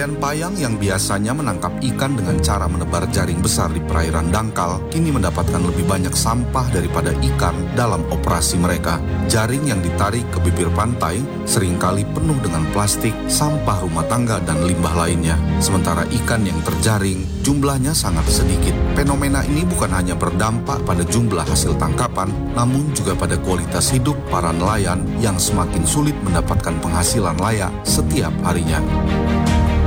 Nelayan payang yang biasanya menangkap ikan dengan cara menebar jaring besar di perairan dangkal, kini mendapatkan lebih banyak sampah daripada ikan dalam operasi mereka. Jaring yang ditarik ke bibir pantai seringkali penuh dengan plastik, sampah rumah tangga, dan limbah lainnya. Sementara ikan yang terjaring jumlahnya sangat sedikit. Fenomena ini bukan hanya berdampak pada jumlah hasil tangkapan, namun juga pada kualitas hidup para nelayan yang semakin sulit mendapatkan penghasilan layak setiap harinya.